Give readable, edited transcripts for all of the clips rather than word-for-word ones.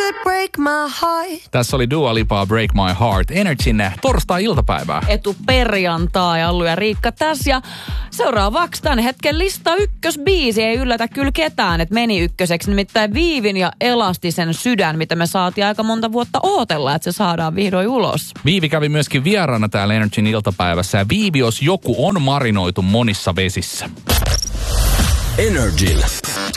could break my heart. Tässä oli Dua Lipaa Break My Heart. Energyn torstai-iltapäivää. Etu perjantai, Allu ja Riikka tässä. Ja seuraavaksi tämän hetken lista ykkösbiisi. Ei yllätä kyllä ketään, että meni ykköseksi. Nimittäin Viivin ja Elastisen sydän, mitä me saatiin aika monta vuotta ootella, että se saadaan vihdoin ulos. Viivi kävi myöskin vieraana täällä Energyn iltapäivässä. Ja Viivi, jos joku, on marinoitu monissa vesissä. Energin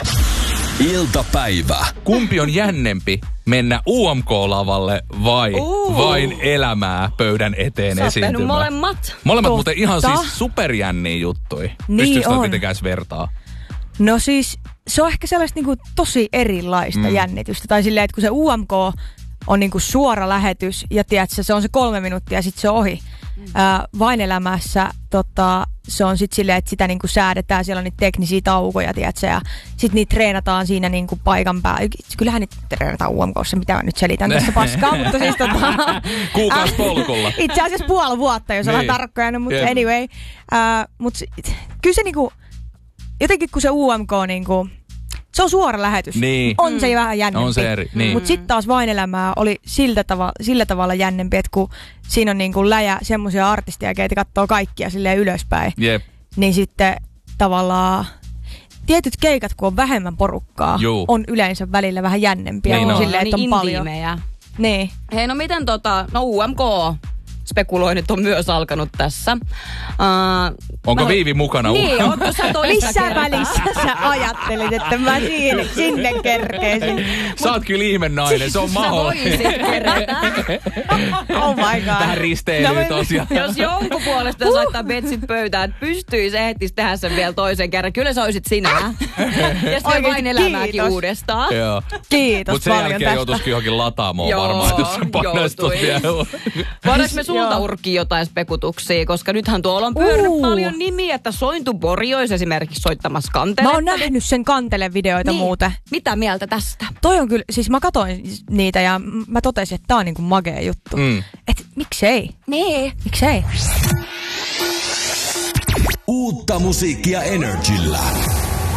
iltapäivä. Kumpi on jännempi, mennä UMK-lavalle vai vain elämää pöydän eteen esiintymään? Molemmat. Molemmat muuten ihan siis superjänniä juttui. Niin Pystyykö on. mitenkään vertaa? No siis, se on ehkä sellaista niinku tosi erilaista jännitystä. Tai silleen, että kun se UMK on niinku suora lähetys ja tiedätkö, se on se 3 minuuttia ja sitten se on ohi. Vain elämässä se on sitten silleen, että sitä niinku säädetään, siellä on niitä teknisiä taukoja, tiedätkö, ja sitten niitä treenataan siinä niinku paikan päällä. Kyllähän niitä treenataan UMK:ssa, mitä mä nyt selitän tässä paskaa, mutta siis Kuukausipolkulla. Itse asiassa puoli vuotta, jos ollaan tarkkoja, no, mutta anyway. Mutta kyllä se niinku, jotenkin kun se UMK niinku, se on suora lähetys. Niin. On se vähän jännempi. On se eri, niin. Mutta sitten taas Vain elämää oli sillä tavalla jännempi, että kun siinä on niinku läjä semmoisia artisteja, keitä katsoo kaikkia silleen ylöspäin. Jep. Niin sitten tavallaan tietyt keikat, kun on vähemmän porukkaa, on yleensä välillä vähän jännempiä. Niin silleen, että on paljon. Niin. Hei, no miten UMK spekuloinnit on myös alkanut tässä. Onko Viivi mukana? Niin, onko sä toista missä kertaa? välissä sä ajattelit, että mä sinne kerkeisin? Sä oot kyllä ihmenainen, se on mahdollista. Sä voisit kerätä. Oh my god. Vähän risteilyä tosiaan. Jos jonkun puolesta soittaa betsit pöytään, että pystyisi ehtisi tehdä sen vielä toisen kerran. Kyllä sä oisit sinä. Ja sitten Vain elämääkin uudestaan. Joo. Kiitos Mut sen paljon jälkeen tästä. joutuisikin johonkin lataamoon varmaan, jos sä painostut vielä. Voidaanko me sulta urkkiin jotain spekutuksia, koska nythän tuolla on pyörinyt paljon nimiä, että Sointu Bori olisi esimerkiksi soittamassa Kantele. Mä oon nähnyt sen Kantele-videoita muuten. Mitä mieltä tästä? Toi on kyllä, siis mä katsoin niitä ja mä totesin, että tää on niinku magea juttu. Et miksei? Nee. Miksei? Uutta musiikkia Energillä.